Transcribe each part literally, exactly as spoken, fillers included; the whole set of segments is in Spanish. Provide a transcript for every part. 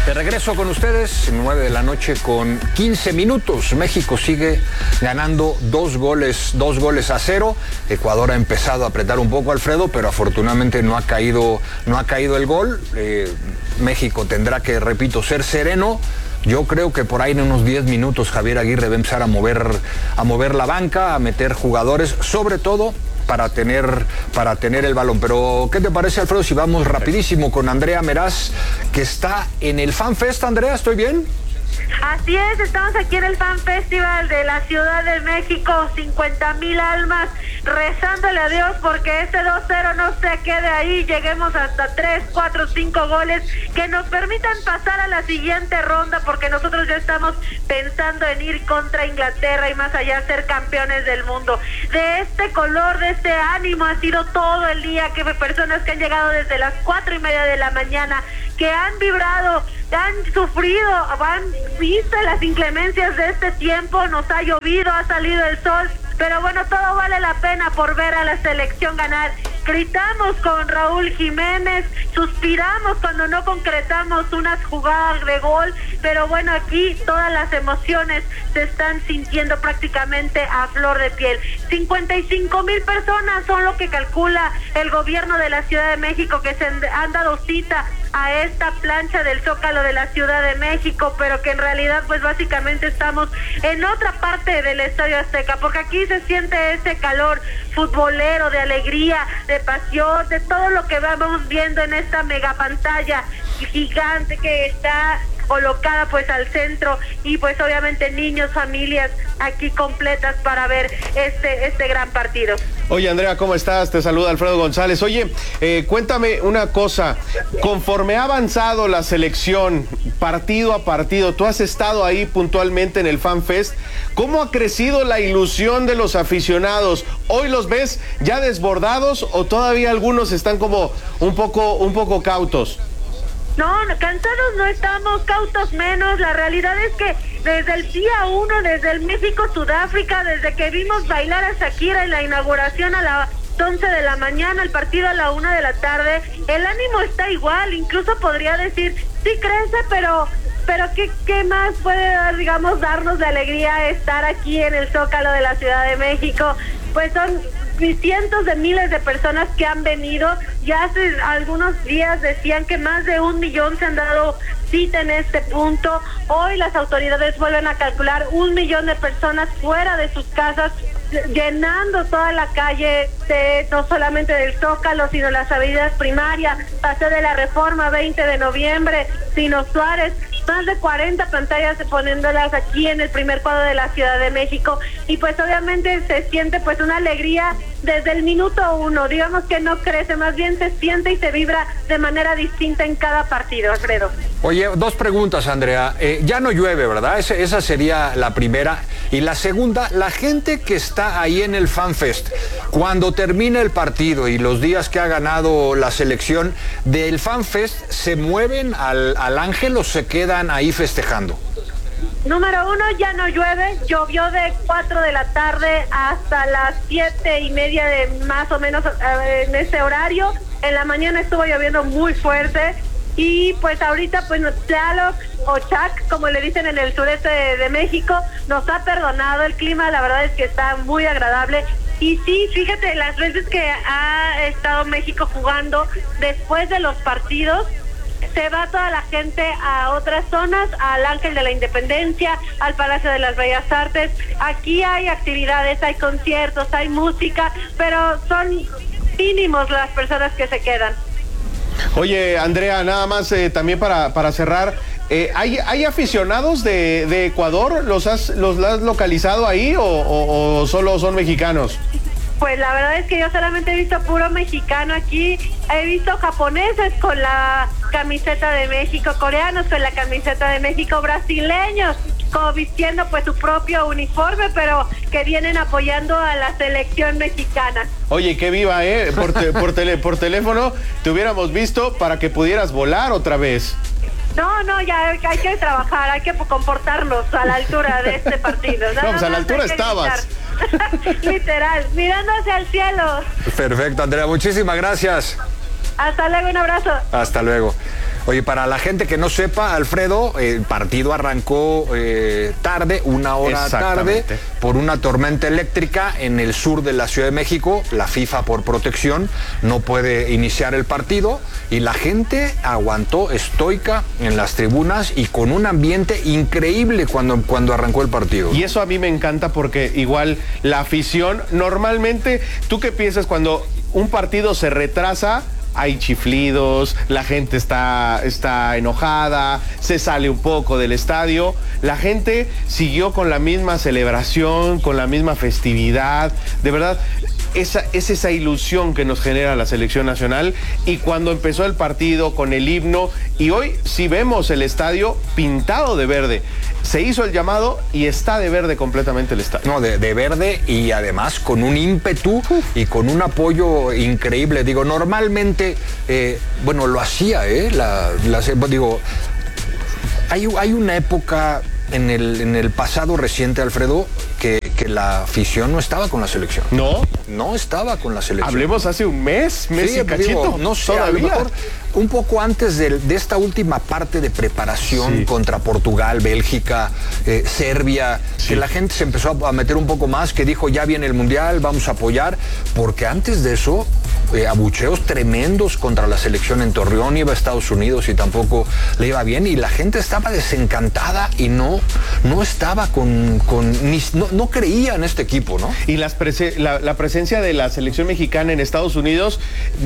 De regreso con ustedes, nueve de la noche con quince minutos. México sigue ganando dos goles, dos goles a cero. Ecuador ha empezado a apretar un poco, Alfredo, pero afortunadamente no ha caído, no ha caído el gol. Eh, México tendrá que, repito, ser sereno. Yo creo que por ahí en unos diez minutos Javier Aguirre va a empezar a mover, a mover la banca, a meter jugadores, sobre todo para tener, para tener el balón. Pero, ¿qué te parece, Alfredo, si vamos rapidísimo con Andrea Meraz, que está en el Fan Fest? Andrea, ¿estoy bien? Así es, estamos aquí en el Fan Festival de la Ciudad de México, cincuenta mil almas rezándole a Dios porque este dos cero no se quede ahí, lleguemos hasta tres, cuatro, cinco goles que nos permitan pasar a la siguiente ronda, porque nosotros ya estamos pensando en ir contra Inglaterra y más allá ser campeones del mundo. De este color, de este ánimo ha sido todo el día, que personas que han llegado desde las cuatro y media de la mañana, que han vibrado, han sufrido, han visto las inclemencias de este tiempo, nos ha llovido, ha salido el sol, pero bueno, todo vale la pena por ver a la selección ganar. Gritamos con Raúl Jiménez, suspiramos cuando no concretamos unas jugadas de gol, pero bueno, aquí todas las emociones se están sintiendo prácticamente a flor de piel. cincuenta y cinco mil personas son lo que calcula el gobierno de la Ciudad de México, que se han dado cita a esta plancha del Zócalo de la Ciudad de México, pero que en realidad pues básicamente estamos en otra parte del Estadio Azteca, porque aquí se siente ese calor futbolero, de alegría, de pasión, de todo lo que vamos viendo en esta mega pantalla gigante que está colocada pues al centro, y pues obviamente niños, familias aquí completas para ver este, este gran partido. Oye, Andrea, ¿cómo estás? Te saluda Alfredo González. Oye, eh, cuéntame una cosa, conforme ha avanzado la selección partido a partido, tú has estado ahí puntualmente en el Fan Fest, ¿cómo ha crecido la ilusión de los aficionados? ¿Hoy los ves ya desbordados o todavía algunos están como un poco, un poco cautos? No, cansados no estamos, cautos menos. La realidad es que desde el día uno, desde el México-Sudáfrica, desde que vimos bailar a Shakira en la inauguración a las once de la mañana, el partido a la una de la tarde, el ánimo está igual, incluso podría decir, sí crece, pero pero ¿qué, qué más puede, digamos, darnos de alegría estar aquí en el Zócalo de la Ciudad de México? Pues son cientos de miles de personas que han venido. Ya hace algunos días decían que más de un millón se han dado cita en este punto. Hoy las autoridades vuelven a calcular un millón de personas fuera de sus casas, llenando toda la calle, de, no solamente del Zócalo, sino las avenidas primarias, Paseo de la Reforma, veinte de noviembre, Sino Suárez, más de cuarenta pantallas poniéndolas aquí en el primer cuadro de la Ciudad de México, y pues obviamente se siente pues una alegría desde el minuto uno, digamos que no crece, más bien se siente y se vibra de manera distinta en cada partido, Alfredo. Oye, dos preguntas, Andrea. Eh, ya no llueve, ¿verdad? Esa, esa sería la primera. Y la segunda, la gente que está ahí en el Fan Fest, cuando termine el partido y los días que ha ganado la selección, del Fan Fest, ¿se mueven al, al Ángel o se quedan ahí festejando? Número uno, ya no llueve, llovió de cuatro de la tarde hasta las siete y media de más o menos eh, en ese horario. En la mañana estuvo lloviendo muy fuerte. Y pues ahorita pues Tlaloc o Chac, como le dicen en el sureste de, de México, nos ha perdonado. El clima la verdad es que está muy agradable. Y sí, fíjate, las veces que ha estado México jugando después de los partidos, se va toda la gente a otras zonas, al Ángel de la Independencia, al Palacio de las Bellas Artes. Aquí hay actividades, hay conciertos, hay música, pero son mínimos las personas que se quedan. Oye, Andrea, nada más eh, también para, para cerrar, eh, ¿hay, ¿hay aficionados de, de Ecuador? ¿Los has, los has localizado ahí o, o, o solo son mexicanos? Pues la verdad es que yo solamente he visto puro mexicano aquí. He visto japoneses con la camiseta de México, coreanos con la camiseta de México, brasileños como vistiendo pues su propio uniforme, pero que vienen apoyando a la selección mexicana. Oye, qué viva, ¿eh? Por, te, por, tele, por teléfono te hubiéramos visto para que pudieras volar otra vez. No, no, ya hay que trabajar, hay que comportarnos a la altura de este partido. No, pues a la altura estabas. Literal, mirando hacia el cielo. Perfecto, Andrea, muchísimas gracias. Hasta luego, un abrazo. Hasta luego. Oye, para la gente que no sepa, Alfredo, el partido arrancó eh, tarde, una hora tarde, por una tormenta eléctrica en el sur de la Ciudad de México. La FIFA, por protección, no puede iniciar el partido y la gente aguantó estoica en las tribunas y con un ambiente increíble cuando, cuando arrancó el partido. Y eso a mí me encanta porque igual la afición, normalmente, ¿tú qué piensas cuando un partido se retrasa? Hay chiflidos, la gente está, está enojada, se sale un poco del estadio. La gente siguió con la misma celebración, con la misma festividad. De verdad, esa, es esa ilusión que nos genera la selección nacional. Y cuando empezó el partido con el himno, y hoy sí vemos el estadio pintado de verde. Se hizo el llamado y está de verde completamente el estadio. No, de, de verde y además con un ímpetu y con un apoyo increíble. Digo, normalmente, eh, bueno, lo hacía, ¿eh? La, la, digo, hay, hay una época en el, en el pasado reciente, Alfredo, que, que la afición no estaba con la selección. ¿No? No estaba con la selección. Hablemos hace un mes, mes sí, y cachito. Digo, no sé, a lo mejor un poco antes de, de esta última parte de preparación sí. contra Portugal, Bélgica, eh, Serbia, sí. que la gente se empezó a meter un poco más, que dijo ya viene el Mundial, vamos a apoyar, porque antes de eso, eh, abucheos tremendos contra la selección en Torreón, iba a Estados Unidos y tampoco le iba bien, y la gente estaba desencantada y no, no estaba con, con ni, no, no creía en este equipo, ¿no? Y las prese la, la presencia de la selección mexicana en Estados Unidos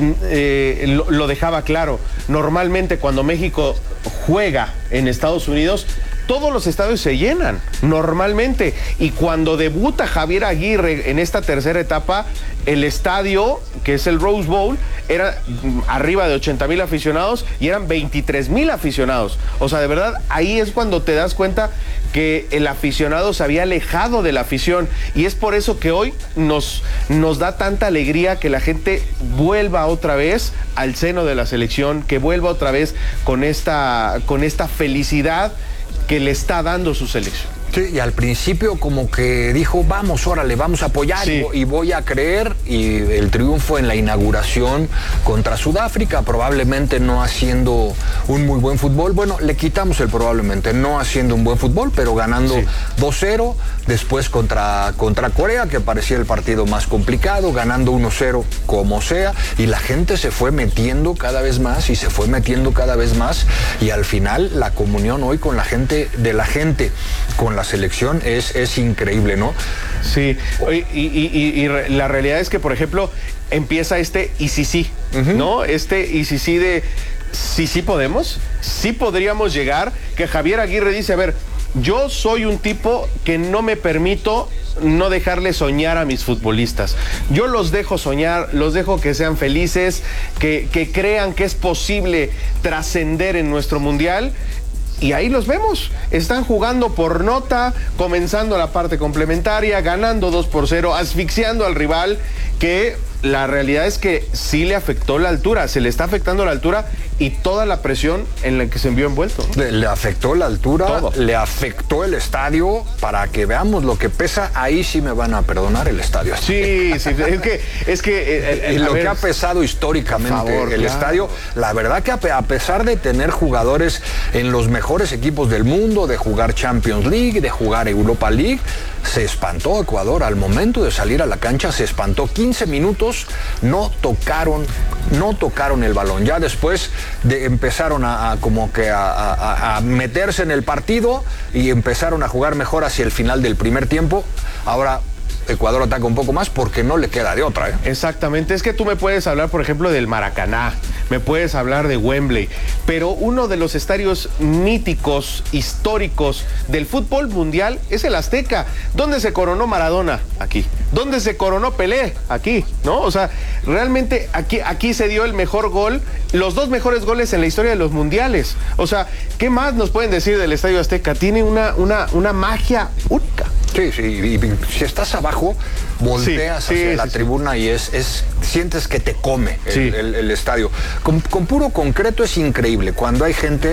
eh, lo, lo dejaba claro. Normalmente cuando México juega en Estados Unidos, todos los estadios se llenan, normalmente. Y cuando debuta Javier Aguirre en esta tercera etapa, el estadio, que es el Rose Bowl, era arriba de ochenta mil aficionados y eran veintitrés mil aficionados. O sea, de verdad, ahí es cuando te das cuenta que el aficionado se había alejado de la afición. Y es por eso que hoy nos, nos da tanta alegría que la gente vuelva otra vez al seno de la selección, que vuelva otra vez con esta, con esta felicidad que le está dando su selección. Sí, y al principio como que dijo, vamos, órale, vamos a apoyar sí. y voy a creer, y el triunfo en la inauguración contra Sudáfrica, probablemente no haciendo un muy buen fútbol, bueno, le quitamos el probablemente, no haciendo un buen fútbol, pero ganando sí. dos cero, después contra, contra Corea, que parecía el partido más complicado, ganando uno cero como sea, y la gente se fue metiendo cada vez más, y se fue metiendo cada vez más, y al final la comunión hoy con la gente, de la gente, con la selección es, es increíble, ¿no? Sí, y, y, y, y la realidad es que, por ejemplo, empieza este y sí sí, uh-huh. ¿no? Este y sí sí de sí sí podemos, sí podríamos llegar, que Javier Aguirre dice, a ver, yo soy un tipo que no me permito no dejarle soñar a mis futbolistas. Yo los dejo soñar, los dejo que sean felices, que, que crean que es posible trascender en nuestro mundial. Y ahí los vemos, están jugando por nota, comenzando la parte complementaria, ganando dos por cero, asfixiando al rival, que la realidad es que sí le afectó la altura, se le está afectando la altura y toda la presión en la que se envió envuelto. Le, le afectó la altura, todo. Le afectó el estadio, para que veamos lo que pesa, ahí sí me van a perdonar el estadio. Sí, sí, es que... Es que eh, y lo ver, que ha pesado históricamente favor, el claro. estadio, la verdad que a pesar de tener jugadores en los mejores equipos del mundo, de jugar Champions League, de jugar Europa League, se espantó Ecuador al momento de salir a la cancha, se espantó. quince minutos no tocaron, no tocaron el balón. Ya después de, empezaron a, a como que a, a, a meterse en el partido y empezaron a jugar mejor hacia el final del primer tiempo. Ahora Ecuador ataca un poco más porque no le queda de otra, ¿eh? Exactamente, es que tú me puedes hablar, por ejemplo, del Maracaná, me puedes hablar de Wembley, pero uno de los estadios míticos, históricos del fútbol mundial es el Azteca. ¿Dónde se coronó Maradona? Aquí. ¿Dónde se coronó Pelé? Aquí, ¿no? O sea, realmente aquí, aquí se dio el mejor gol, los dos mejores goles en la historia de los mundiales. O sea, ¿qué más nos pueden decir del Estadio Azteca? Tiene una, una, una magia única. Sí, sí, y, y si estás abajo, volteas sí, hacia sí, la sí, tribuna sí. y es, es sientes que te come el, sí. el, el estadio. Con, con puro concreto es increíble. Cuando hay gente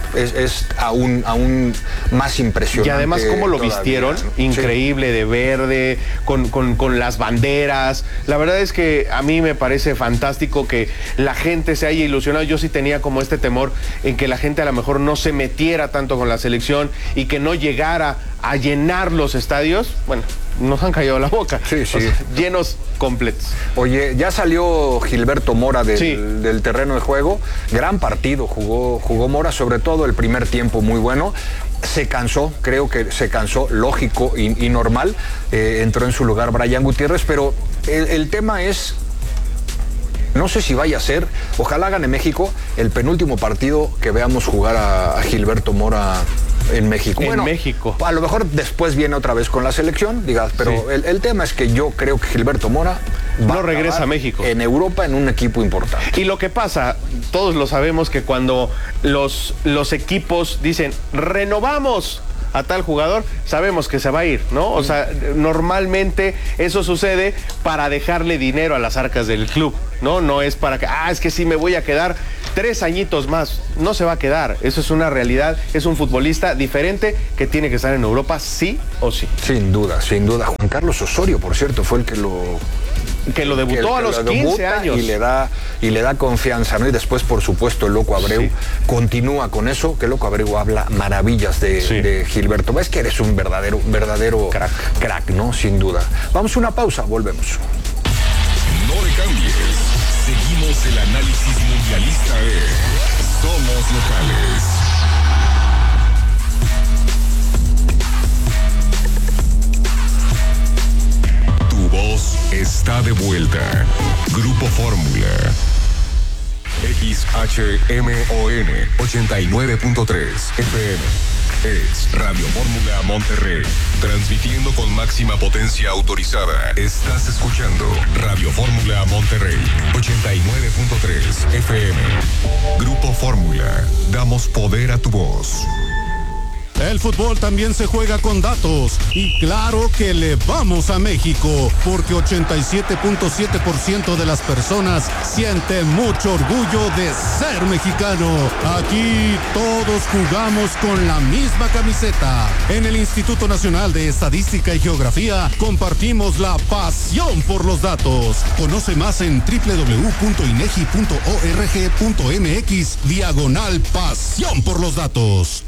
es, es aún, aún más impresionante. Y además cómo lo todavía, vistieron, ¿no? increíble, sí. De verde, con, con, con las banderas. La verdad es que a mí me parece fantástico que la gente se haya ilusionado. Yo sí tenía como este temor en que la gente a lo mejor no se metiera tanto con la selección y que no llegara a llenar los estadios. Bueno, nos han callado la boca. Sí, sí. O sea, llenos completos. Oye, ya salió Gilberto Mora del, sí. del terreno de juego. Gran partido jugó, jugó Mora, sobre todo el primer tiempo muy bueno. Se cansó, creo que se cansó, lógico y, y normal. Eh, entró en su lugar Brian Gutiérrez, pero el, el tema es... No sé si vaya a ser, ojalá gane México, el penúltimo partido que veamos jugar a, a Gilberto Mora en México. En bueno, México. A lo mejor después viene otra vez con la selección, digas, pero sí. el, el tema es que yo creo que Gilberto Mora va no regresa a México. En Europa en un equipo importante. Y lo que pasa, todos lo sabemos, que cuando los, los equipos dicen, renovamos a tal jugador, sabemos que se va a ir, ¿no? O sea, normalmente eso sucede para dejarle dinero a las arcas del club, ¿no? No es para que, ah, es que sí me voy a quedar tres añitos más. No se va a quedar, eso es una realidad, es un futbolista diferente que tiene que estar en Europa sí o sí. Sin duda, sin duda. Juan Carlos Osorio, por cierto, fue el que lo... que lo debutó que, que a los quince años. Y le da, y le da confianza, ¿no? Y después, por supuesto, el Loco Abreu sí. continúa con eso, que el Loco Abreu habla maravillas de, sí. de Gilberto. Ves que eres un verdadero, verdadero crack. crack, ¿no? Sin duda. Vamos a una pausa, volvemos. No le cambies. Seguimos el análisis mundialista de Somos Locales. Voz está de vuelta. Grupo Fórmula. X H M O N ochenta y nueve punto tres F M. Es Radio Fórmula Monterrey. Transmitiendo con máxima potencia autorizada. Estás escuchando Radio Fórmula Monterrey ochenta y nueve punto tres F M. Grupo Fórmula. Damos poder a tu voz. El fútbol también se juega con datos y claro que le vamos a México porque ochenta y siete punto siete por ciento de las personas sienten mucho orgullo de ser mexicano. Aquí todos jugamos con la misma camiseta. En el Instituto Nacional de Estadística y Geografía compartimos la pasión por los datos. Conoce más en doble u doble u doble u punto inegi punto org punto mx diagonal pasión por los datos.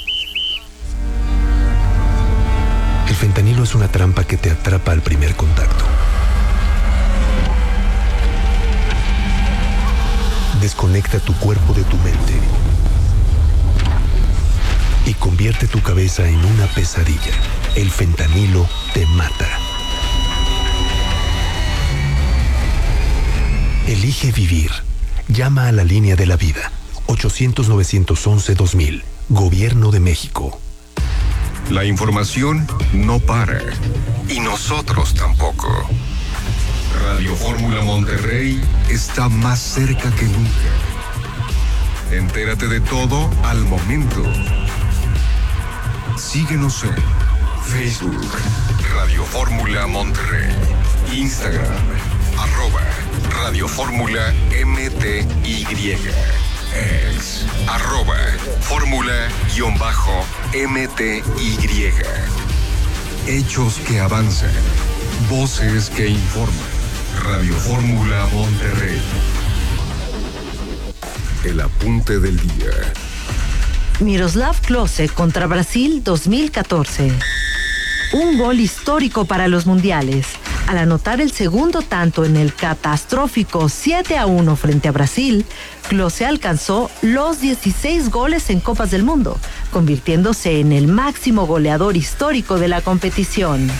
El fentanilo es una trampa que te atrapa al primer contacto. Desconecta tu cuerpo de tu mente y convierte tu cabeza en una pesadilla. El fentanilo te mata. Elige vivir. Llama a la línea de la vida. ochocientos, novecientos once, dos mil. Gobierno de México. La información no para. Y nosotros tampoco. Radio Fórmula Monterrey está más cerca que nunca. Entérate de todo al momento. Síguenos en Facebook, Radio Fórmula Monterrey. Instagram, arroba Radio Fórmula M T Y. Ex, arroba fórmula-M T Y. Hechos que avanzan, voces que informan. Radio Fórmula Monterrey. El apunte del día. Miroslav Klose contra Brasil dos mil catorce. Un gol histórico para los mundiales. Al anotar el segundo tanto en el catastrófico siete a uno frente a Brasil, Klose alcanzó los dieciséis goles en Copas del Mundo, convirtiéndose en el máximo goleador histórico de la competición.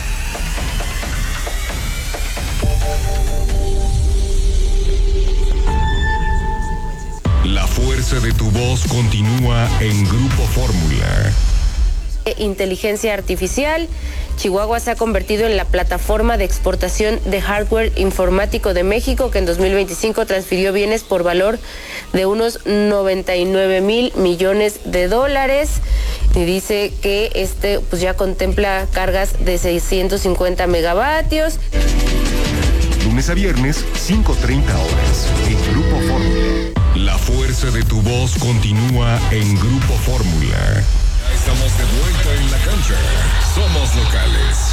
La fuerza de tu voz continúa en Grupo Fórmula. Inteligencia artificial. Chihuahua se ha convertido en la plataforma de exportación de hardware informático de México, que en dos mil veinticinco transfirió bienes por valor de unos noventa y nueve mil millones de dólares. Y dice que este pues ya contempla cargas de seiscientos cincuenta megavatios. Lunes a viernes, cinco treinta horas, en Grupo Fórmula. La fuerza fuerza de tu voz continúa en Grupo Fórmula. Ya estamos de vuelta en la cancha. Somos locales.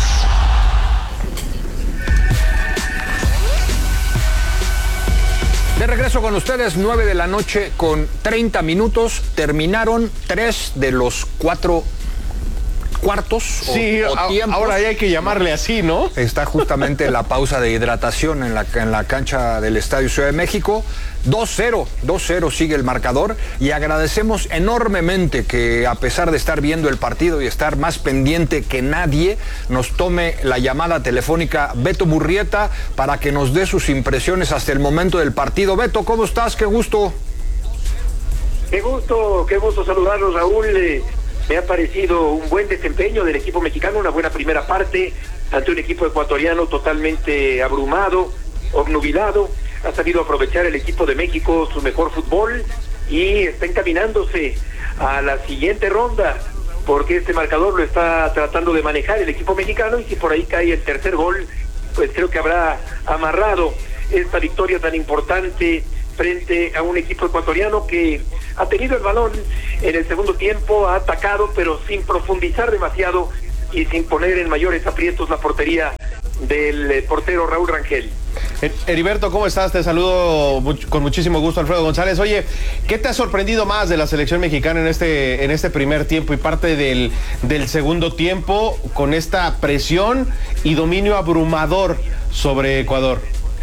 De regreso con ustedes, nueve de la noche con treinta minutos. Terminaron tres de los cuatro cuartos sí, o, o tiempos. Ahora ya hay que llamarle así, ¿no? Está justamente la pausa de hidratación en la, en la cancha del Estadio Ciudad de México. dos cero, dos cero sigue el marcador y agradecemos enormemente que, a pesar de estar viendo el partido y estar más pendiente que nadie, nos tome la llamada telefónica Beto Murrieta para que nos dé sus impresiones hasta el momento del partido. Beto, ¿cómo estás? Qué gusto. Qué gusto, qué gusto saludarlos, Raúl. Eh, me ha parecido un buen desempeño del equipo mexicano, una buena primera parte ante un equipo ecuatoriano totalmente abrumado, obnubilado. Ha sabido aprovechar el equipo de México su mejor fútbol y está encaminándose a la siguiente ronda, porque este marcador lo está tratando de manejar el equipo mexicano, y si por ahí cae el tercer gol, pues creo que habrá amarrado esta victoria tan importante frente a un equipo ecuatoriano que ha tenido el balón en el segundo tiempo, ha atacado pero sin profundizar demasiado y sin poner en mayores aprietos la portería del portero Raúl Rangel. Heriberto, ¿cómo estás? Te saludo much- con muchísimo gusto, Alfredo González. Oye, ¿qué te ha sorprendido más de la selección mexicana en este, en este primer tiempo y parte del, del segundo tiempo con esta presión y dominio abrumador sobre Ecuador?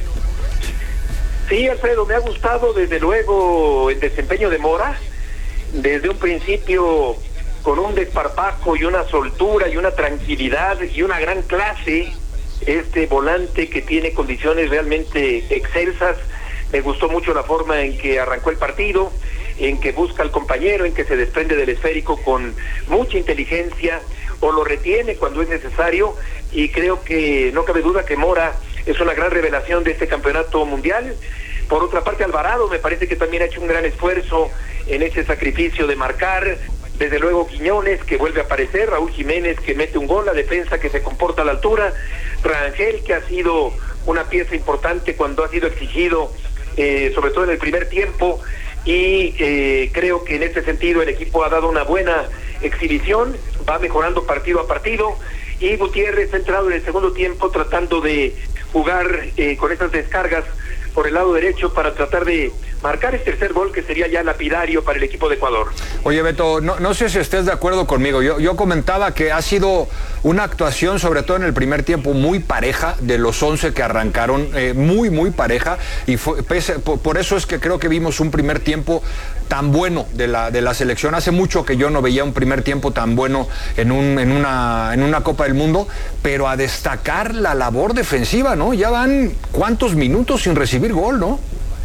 Sí, Alfredo, me ha gustado desde luego el desempeño de Mora, desde un principio con un desparpajo y una soltura y una tranquilidad y una gran clase. Este volante que tiene condiciones realmente excelsas. Me gustó mucho la forma en que arrancó el partido, en que busca al compañero, en que se desprende del esférico con mucha inteligencia o lo retiene cuando es necesario, y creo que no cabe duda que Mora es una gran revelación de este campeonato mundial. Por otra parte, Alvarado me parece que también ha hecho un gran esfuerzo en ese sacrificio de marcar. Desde luego Quiñones, que vuelve a aparecer, Raúl Jiménez, que mete un gol, la defensa que se comporta a la altura, Rangel, que ha sido una pieza importante cuando ha sido exigido, eh, sobre todo en el primer tiempo, y eh, creo que en este sentido el equipo ha dado una buena exhibición, va mejorando partido a partido, y Gutiérrez ha entrado en el segundo tiempo tratando de jugar eh, con esas descargas por el lado derecho para tratar de marcar el tercer gol, que sería ya lapidario para el equipo de Ecuador. Oye, Beto, no, no sé si estés de acuerdo conmigo. Yo, yo comentaba que ha sido una actuación, sobre todo en el primer tiempo, muy pareja de los once que arrancaron, eh, muy, muy pareja, y fue, pese, por, por eso es que creo que vimos un primer tiempo tan bueno de la, de la selección. Hace mucho que yo no veía un primer tiempo tan bueno en, un, en, una, en una Copa del Mundo, pero a destacar la labor defensiva, ¿no? Ya van cuántos minutos sin recibir gol, ¿no?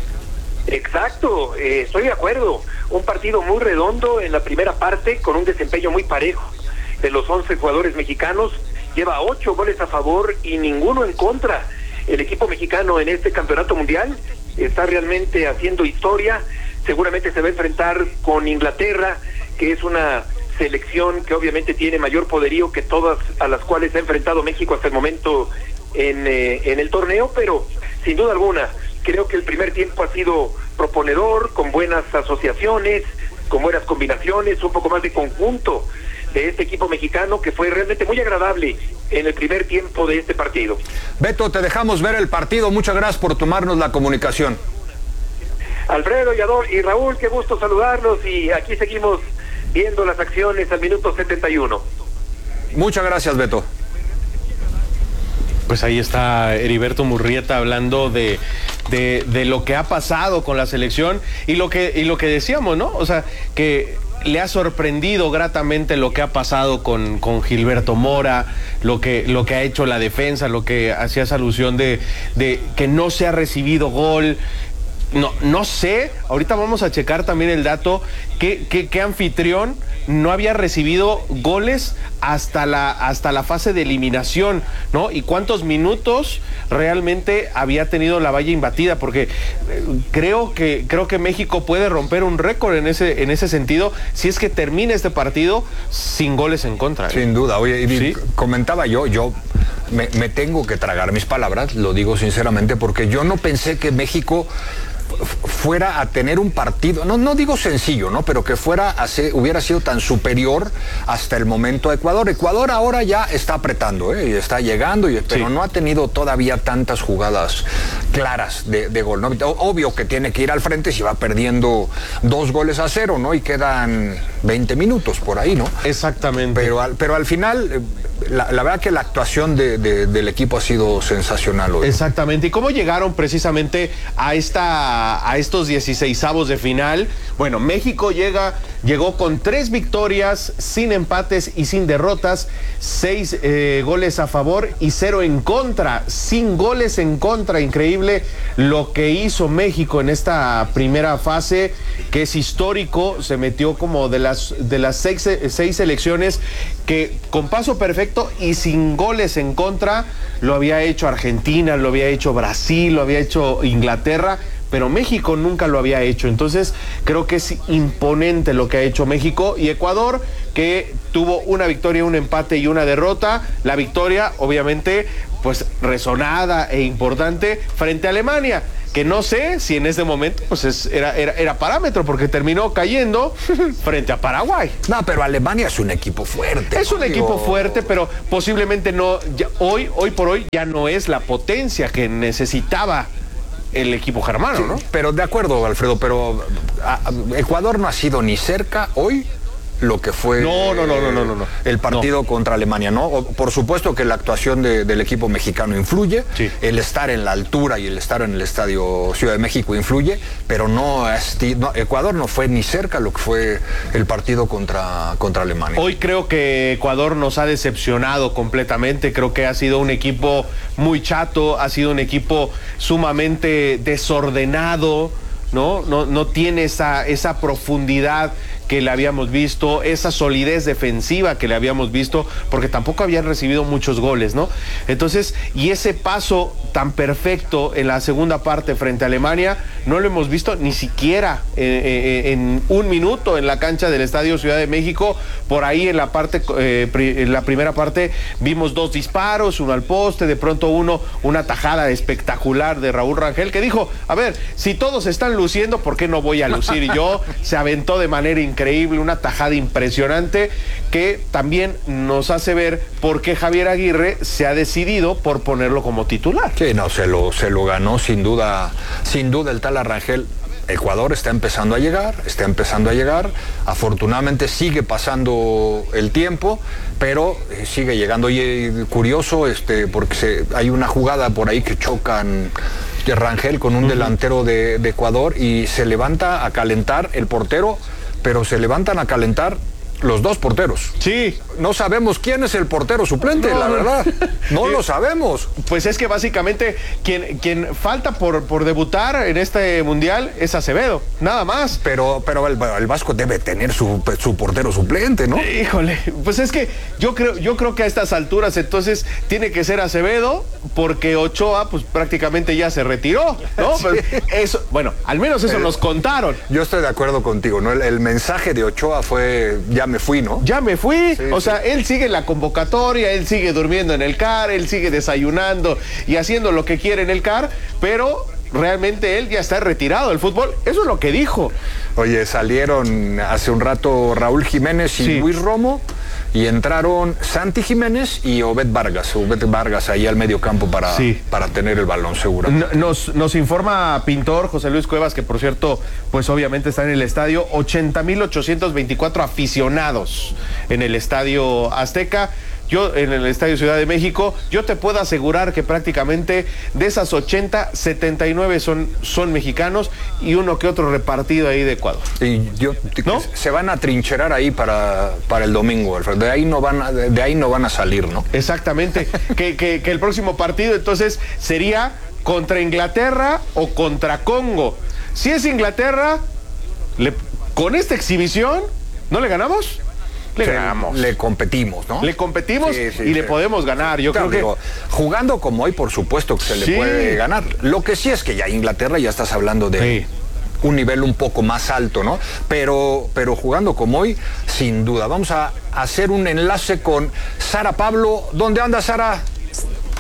Exacto, eh, estoy de acuerdo. Un partido muy redondo en la primera parte, con un desempeño muy parejo de los once jugadores mexicanos. Lleva ocho goles a favor y ninguno en contra. El equipo mexicano en este campeonato mundial está realmente haciendo historia. Seguramente se va a enfrentar con Inglaterra, que es una selección que obviamente tiene mayor poderío que todas a las cuales ha enfrentado México hasta el momento en, eh, en el torneo, pero sin duda alguna creo que el primer tiempo ha sido proponedor, con buenas asociaciones, con buenas combinaciones, un poco más de conjunto de este equipo mexicano, que fue realmente muy agradable en el primer tiempo de este partido. Beto, te dejamos ver el partido. Muchas gracias por tomarnos la comunicación. Alfredo y, Adol, y Raúl, qué gusto saludarlos, y aquí seguimos viendo las acciones al minuto setenta y uno. Muchas gracias, Beto. Pues ahí está Heriberto Murrieta hablando de, de, de lo que ha pasado con la selección y lo que, y lo que decíamos, ¿no? O sea, que le ha sorprendido gratamente lo que ha pasado con, con Gilberto Mora, lo que, lo que ha hecho la defensa, lo que hacías alusión de, de que no se ha recibido gol. No, no sé, ahorita vamos a checar también el dato, que, que, que anfitrión no había recibido goles hasta la, hasta la fase de eliminación, ¿no? Y cuántos minutos realmente había tenido la valla imbatida, porque eh, creo que, creo que México puede romper un récord en ese, en ese sentido, si es que termina este partido sin goles en contra, ¿eh? Sin duda. Oye, y ¿Sí? comentaba yo, yo me, me tengo que tragar mis palabras, lo digo sinceramente, porque yo no pensé que México fuera a tener un partido, no, no digo sencillo, ¿no? Pero que fuera a ser, hubiera sido tan superior hasta el momento a Ecuador. Ecuador ahora ya está apretando, ¿eh? Y está llegando, y, pero sí. no ha tenido todavía tantas jugadas claras de, de gol, ¿no? Obvio que tiene que ir al frente si va perdiendo dos goles a cero, ¿no? Y quedan veinte minutos por ahí, ¿no? Exactamente. Pero al, pero al final, la, la verdad que la actuación de, de, del equipo ha sido sensacional hoy. Exactamente. ¿Y cómo llegaron precisamente a esta a estos dieciseisavos de final? Bueno, México llega llegó con tres victorias, sin empates y sin derrotas, seis eh, goles a favor y cero en contra, sin goles en contra. Increíble lo que hizo México en esta primera fase, que es histórico. Se metió como de las de las seis, seis selecciones que con paso perfecto y sin goles en contra. Lo había hecho Argentina, lo había hecho Brasil, lo había hecho Inglaterra, pero México nunca lo había hecho. Entonces creo que es imponente lo que ha hecho México. Y Ecuador, que tuvo una victoria, un empate y una derrota. La victoria, obviamente, pues resonada e importante frente a Alemania, que no sé si en este momento pues es, era, era, era parámetro, porque terminó cayendo frente a Paraguay. No, pero Alemania es un equipo fuerte. Es un Digo... equipo fuerte, pero posiblemente no, ya, hoy, hoy por hoy ya no es la potencia que necesitaba el equipo germano, ¿no? Sí, pero de acuerdo, Alfredo, pero a, a, Ecuador no ha sido ni cerca hoy lo que fue no, no, no, no, no, no, no. el partido no. contra Alemania, ¿no? Por supuesto que la actuación de, del equipo mexicano influye, sí. el estar en la altura y el estar en el Estadio Ciudad de México influye, pero no, esti, no Ecuador no fue ni cerca lo que fue el partido contra, contra Alemania. Hoy creo que Ecuador nos ha decepcionado completamente. Creo que ha sido un equipo muy chato, ha sido un equipo sumamente desordenado, ¿no? No, no tiene esa, esa profundidad que le habíamos visto, esa solidez defensiva que le habíamos visto, porque tampoco habían recibido muchos goles, ¿no? Entonces, y ese paso tan perfecto en la segunda parte frente a Alemania, no lo hemos visto ni siquiera eh, eh, en un minuto en la cancha del Estadio Ciudad de México. Por ahí en la parte, eh, en la primera parte vimos dos disparos, uno al poste, de pronto uno, una tajada espectacular de Raúl Rangel, que dijo, a ver, si todos están luciendo, ¿por qué no voy a lucir yo? Se aventó de manera increíble. Increíble, una tajada impresionante que también nos hace ver por qué Javier Aguirre se ha decidido por ponerlo como titular. Sí, no, se lo, se lo ganó sin duda, sin duda el tal Arrangel. Ecuador está empezando a llegar, está empezando a llegar, afortunadamente sigue pasando el tiempo, pero sigue llegando. Y curioso, este, porque se, hay una jugada por ahí que chocan Rangel con un uh-huh. delantero de, de Ecuador y se levanta a calentar el portero, pero se levantan a calentar los dos porteros. Sí. No sabemos quién es el portero suplente, no, la verdad. No lo sabemos. Pues es que básicamente quien, quien falta por, por debutar en este mundial es Acevedo, nada más. Pero, pero el, el Vasco debe tener su, su portero suplente, ¿no? Híjole, pues es que yo creo, yo creo que a estas alturas entonces tiene que ser Acevedo, porque Ochoa pues prácticamente ya se retiró, ¿no? Sí. Pues eso, bueno, al menos eso el, nos contaron. Yo estoy de acuerdo contigo, ¿no? El, el mensaje de Ochoa fue, ya me fui, ¿no? Ya me fui, sí, o sí. sea, él sigue la convocatoria, él sigue durmiendo en el C A R, él sigue desayunando y haciendo lo que quiere en el C A R, pero realmente él ya está retirado del fútbol. Eso es lo que dijo. Oye, salieron hace un rato Raúl Jiménez y sí. Luis Romo, y entraron Santi Jiménez y Obed Vargas, Obed Vargas ahí al medio campo para, sí. para tener el balón seguro. Nos, nos informa Pintor, José Luis Cuevas, que por cierto, pues obviamente está en el estadio, ochenta mil ochocientos veinticuatro aficionados en el Estadio Azteca. Yo, en el Estadio Ciudad de México, yo te puedo asegurar que prácticamente de esas ochenta, setenta y nueve son, son mexicanos y uno que otro repartido ahí de Ecuador. Y yo, ¿no? Se van a trincherar ahí para, para el domingo, Alfredo. De ahí no van a, de ahí no van a salir, ¿no? Exactamente. que, que, que el próximo partido entonces sería contra Inglaterra o contra Congo. Si es Inglaterra, le, con esta exhibición, ¿no le ganamos? Le ganamos. Le competimos, ¿no? Le competimos sí, sí, y sí. le podemos ganar. Yo claro, creo que digo, jugando como hoy, por supuesto que se le sí. puede ganar. Lo que sí es que ya Inglaterra ya estás hablando de sí. un nivel un poco más alto, ¿no? Pero, pero jugando como hoy, sin duda. Vamos a hacer un enlace con Sara Pablo. ¿Dónde anda, Sara?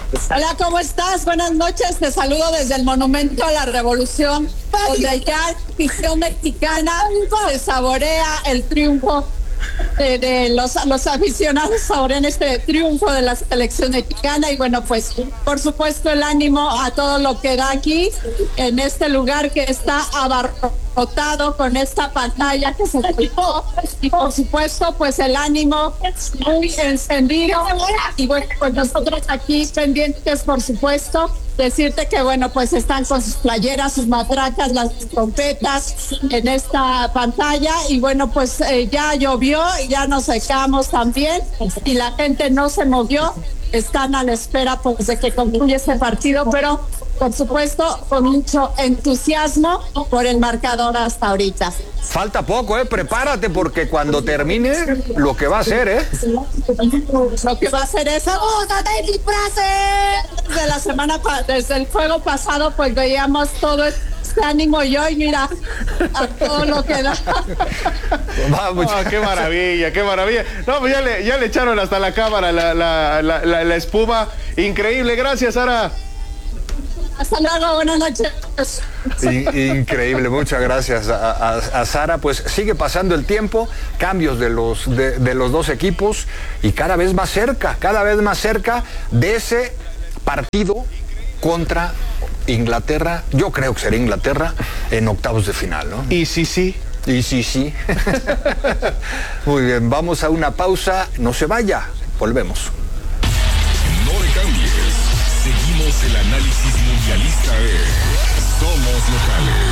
Hola, ¿cómo estás? Buenas noches, te saludo desde el Monumento a la Revolución, donde ya la afición mexicana se saborea el triunfo de, de los, los aficionados, saborean este triunfo de la selección mexicana y bueno, pues por supuesto el ánimo a todo lo que da aquí, en este lugar que está abarrotado con esta pantalla que se fijó y por supuesto pues el ánimo muy encendido y bueno, pues nosotros aquí pendientes por supuesto decirte que bueno pues están con sus playeras, sus matracas, las trompetas en esta pantalla y bueno pues eh, ya llovió y ya nos secamos también y la gente no se movió, están a la espera pues de que concluya este partido, pero por supuesto con mucho entusiasmo por el marcador hasta ahorita. Falta poco, eh, prepárate porque cuando termine lo que va a hacer, eh. Lo que va a hacer es ¡Aguda de disfraces! Desde la semana, desde el juego pasado, pues veíamos todo este ánimo y hoy, mira, a todo lo que da. Vamos, oh, qué maravilla, qué maravilla. No, pues ya le, ya le echaron hasta la cámara la, la, la, la, la espuma. Increíble, gracias, Sara. Hasta luego, buenas noches. Increíble, muchas gracias a, a, a Sara. Pues sigue pasando el tiempo, cambios de los, de, de los dos equipos y cada vez más cerca, cada vez más cerca de ese partido contra Inglaterra. Yo creo que será Inglaterra en octavos de final, ¿no? Y sí, sí. Y sí, sí. Muy bien, vamos a una pausa. No se vaya, volvemos. No le cambies. Seguimos el análisis mundialista de Somos Locales.